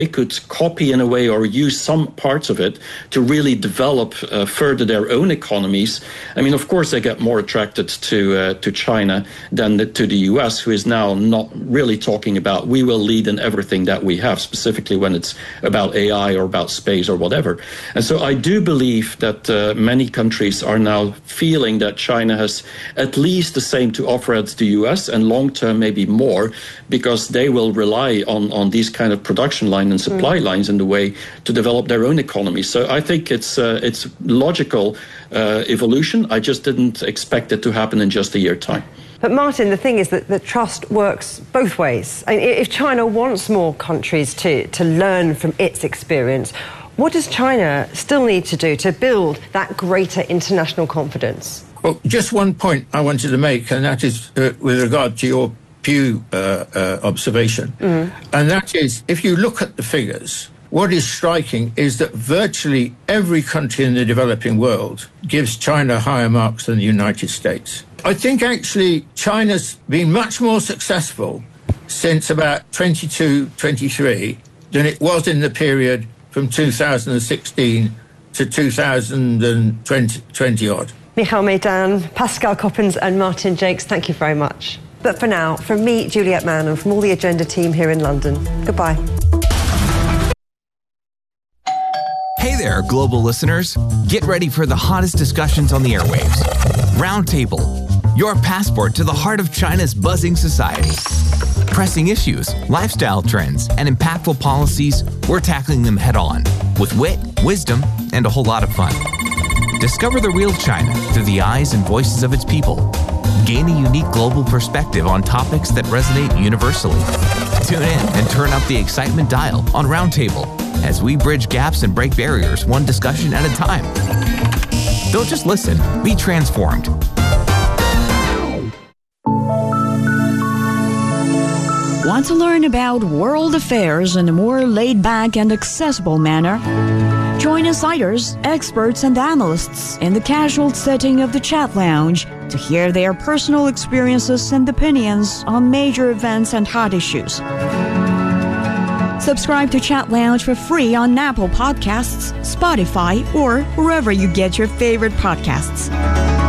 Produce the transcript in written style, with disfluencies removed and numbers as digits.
could copy in a way or use some parts of it to really develop further their own economies. I mean, of course, they get more attracted to China than to the US, who is now not really talking about we will lead in everything that we have, specifically when it's about AI or about space or whatever. And so I do believe that many countries are now feeling that China has at least the same to offer as the US, and long term maybe more, because they will rely on these kind of production lines and supply lines in the way to develop their own economy. So I think it's logical evolution. I just didn't expect it to happen in just a year's time. But Martin, the thing is that the trust works both ways. I mean, if China wants more countries to learn from its experience, what does China still need to do to build that greater international confidence? Well, just one point I wanted to make, and that is with regard to your Pew observation. And that is, if you look at the figures, what is striking is that virtually every country in the developing world gives China higher marks than the United States. I think actually China's been much more successful since about 22, 23 than it was in the period from 2016 to 2020 odd. Michal Meydan, Pascal Coppens and Martin Jakes, thank you very much. But for now, from me, Juliette Mann, and from all the Agenda team here in London, goodbye. Hey there, global listeners. Get ready for the hottest discussions on the airwaves. Roundtable, your passport to the heart of China's buzzing society. Pressing issues, lifestyle trends, and impactful policies, we're tackling them head on with wit, wisdom, and a whole lot of fun. Discover the real China through the eyes and voices of its people. Gain a unique global perspective on topics that resonate universally. Tune in and turn up the excitement dial on Roundtable as we bridge gaps and break barriers one discussion at a time. Don't just listen, be transformed. Want to learn about world affairs in a more laid-back and accessible manner? Join insiders, experts, and analysts in the casual setting of the Chat Lounge to hear their personal experiences and opinions on major events and hot issues. Subscribe to Chat Lounge for free on Apple Podcasts, Spotify, or wherever you get your favorite podcasts.